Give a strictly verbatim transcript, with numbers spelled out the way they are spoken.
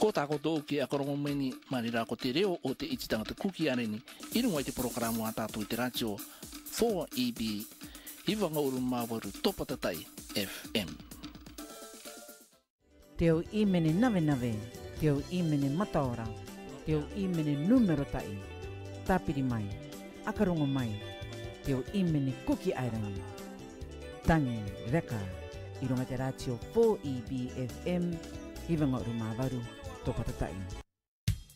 Ko tako do ki a korongo meni marira ko te reo o te iti tangata kuki areni i runga i te programo a tātou i te radio four E B Iwa ngauru mawaru topatatai F M. Teo imene nave nave, teo imene mataora, teo imene numero tai, tapiri mai, akarongo mai, teo imene kuki airani. Tangi reka i runga te radio four E B F M Iwa ngauru mawaru topatatai.